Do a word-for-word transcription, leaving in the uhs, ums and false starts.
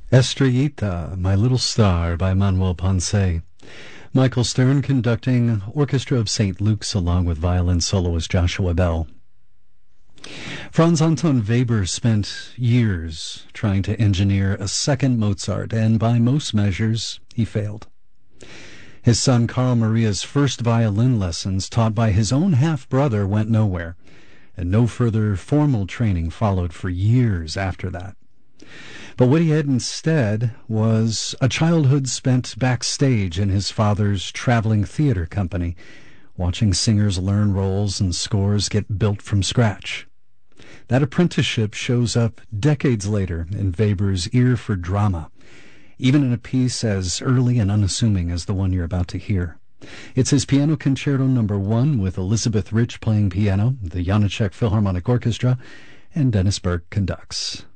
Estrellita, My Little Star by Manuel Ponce. Michael Stern conducting Orchestra of Saint Luke's along with violin soloist Joshua Bell. Franz Anton Weber spent years trying to engineer a second Mozart, and by most measures, he failed. His son Carl Maria's first violin lessons, taught by his own half-brother, went nowhere, and no further formal training followed for years after that. But what he had instead was a childhood spent backstage in his father's traveling theater company, watching singers learn roles and scores get built from scratch. That apprenticeship shows up decades later in Weber's ear for drama, even in a piece as early and unassuming as the one you're about to hear. It's his Piano Concerto Number One with Elizabeth Rich playing piano, the Janáček Philharmonic Orchestra, and Dennis Burke conducts.